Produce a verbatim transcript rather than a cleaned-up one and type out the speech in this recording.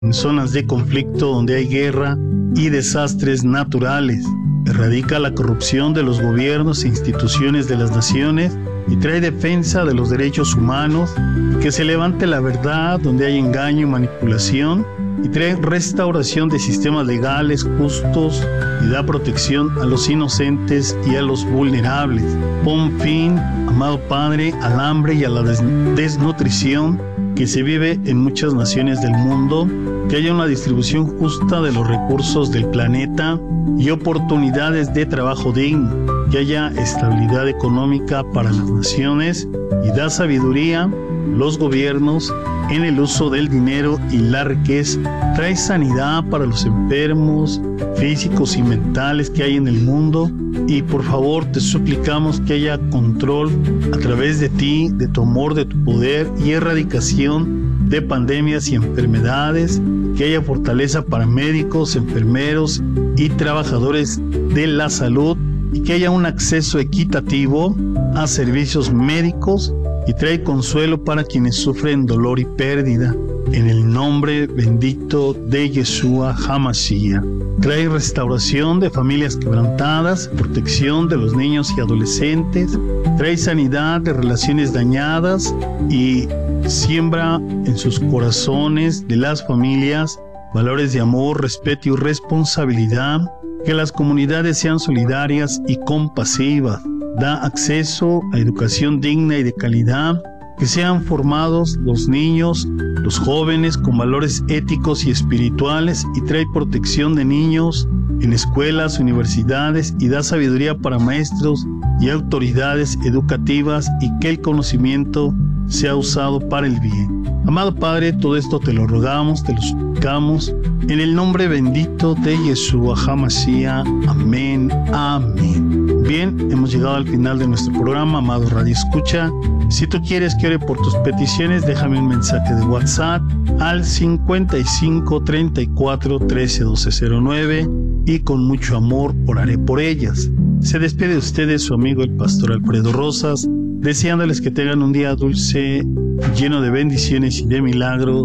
en zonas de conflicto donde hay guerra y desastres naturales. Erradica la corrupción de los gobiernos e instituciones de las naciones y trae defensa de los derechos humanos, que se levante la verdad donde hay engaño y manipulación, y trae restauración de sistemas legales justos y da protección a los inocentes y a los vulnerables. Pon fin, amado Padre, al hambre y a la des- desnutrición que se vive en muchas naciones del mundo, que haya una distribución justa de los recursos del planeta y oportunidades de trabajo digno, que haya estabilidad económica para las naciones y da sabiduría a los gobiernos en el uso del dinero y la riqueza. Trae sanidad para los enfermos físicos y mentales que hay en el mundo, y por favor te suplicamos que haya control a través de ti, de tu amor, de tu poder y erradicación de pandemias y enfermedades, que haya fortaleza para médicos, enfermeros y trabajadores de la salud, y que haya un acceso equitativo a servicios médicos, y trae consuelo para quienes sufren dolor y pérdida, en el nombre bendito de Yeshua HaMashiach. Trae restauración de familias quebrantadas, protección de los niños y adolescentes, trae sanidad de relaciones dañadas y siembra en sus corazones de las familias valores de amor, respeto y responsabilidad, que las comunidades sean solidarias y compasivas. Da acceso a educación digna y de calidad, que sean formados los niños, los jóvenes con valores éticos y espirituales, y trae protección de niños en escuelas, universidades, y da sabiduría para maestros y autoridades educativas, y que el conocimiento sea usado para el bien. Amado Padre, todo esto te lo rogamos, te lo suplicamos, en el nombre bendito de Yeshua HaMashiach. Amén, amén. Bien, hemos llegado al final de nuestro programa, amado Radio Escucha. Si tú quieres que ore por tus peticiones, déjame un mensaje de WhatsApp al cincuenta y cinco, treinta y cuatro, trece, doce cero nueve, y con mucho amor oraré por ellas. Se despide de ustedes su amigo el pastor Alfredo Rosas, deseándoles que tengan un día dulce, lleno de bendiciones y de milagros.